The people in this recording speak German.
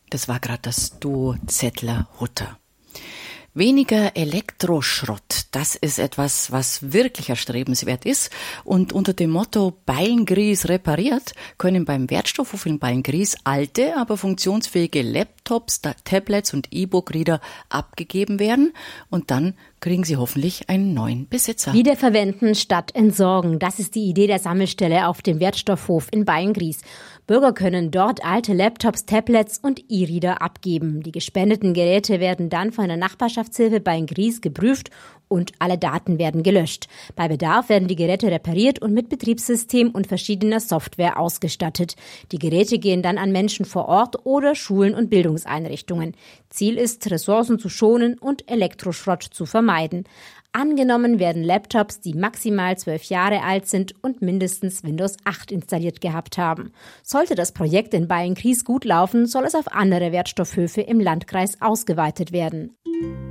Das war gerade das Duo Zettler-Hutter. Weniger Elektroschrott, das ist etwas, was wirklich erstrebenswert ist. Und unter dem Motto Beilngries repariert können beim Wertstoffhof in Beilngries alte, aber funktionsfähige Laptops, Tablets und E-Book-Reader abgegeben werden. Und dann kriegen sie hoffentlich einen neuen Besitzer. Wiederverwenden statt entsorgen. Das ist die Idee der Sammelstelle auf dem Wertstoffhof in Beilngries. Bürger können dort alte Laptops, Tablets und E-Reader abgeben. Die gespendeten Geräte werden dann von der Nachbarschaftshilfe Beilngries geprüft und alle Daten werden gelöscht. Bei Bedarf werden die Geräte repariert und mit Betriebssystem und verschiedener Software ausgestattet. Die Geräte gehen dann an Menschen vor Ort oder Schulen und Bildungseinrichtungen. Ziel ist, Ressourcen zu schonen und Elektroschrott zu vermeiden. Angenommen werden Laptops, die maximal 12 Jahre alt sind und mindestens Windows 8 installiert gehabt haben. Sollte das Projekt in Beilngries gut laufen, soll es auf andere Wertstoffhöfe im Landkreis ausgeweitet werden.